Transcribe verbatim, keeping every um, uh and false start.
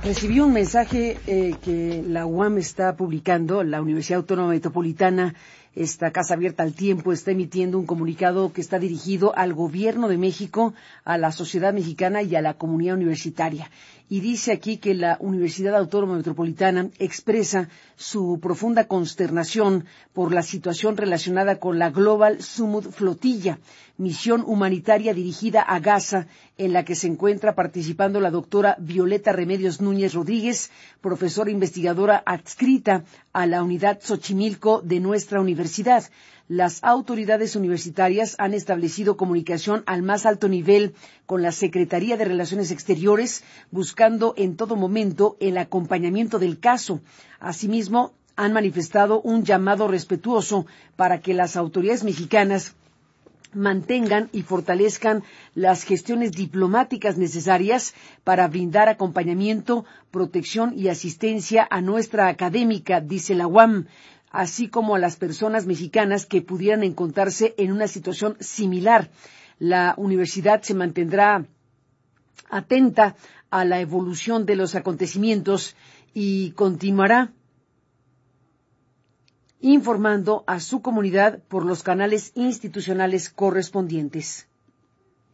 Recibí un mensaje eh, que la U A M está publicando, la Universidad Autónoma Metropolitana, esta Casa Abierta al Tiempo, está emitiendo un comunicado que está dirigido al Gobierno de México, a la sociedad mexicana y a la comunidad universitaria. Y dice aquí que la Universidad Autónoma Metropolitana expresa su profunda consternación por la situación relacionada con la Global Summit Flotilla, misión humanitaria dirigida a Gaza, en la que se encuentra participando la doctora Violeta Remedios Núñez Rodríguez, profesora investigadora adscrita a la unidad Xochimilco de nuestra universidad. Las autoridades universitarias han establecido comunicación al más alto nivel con la Secretaría de Relaciones Exteriores, buscando en todo momento el acompañamiento del caso. Asimismo, han manifestado un llamado respetuoso para que las autoridades mexicanas mantengan y fortalezcan las gestiones diplomáticas necesarias para brindar acompañamiento, protección y asistencia a nuestra académica, dice la U A M, así como a las personas mexicanas que pudieran encontrarse en una situación similar. La universidad se mantendrá atenta a la evolución de los acontecimientos y continuará informando a su comunidad por los canales institucionales correspondientes.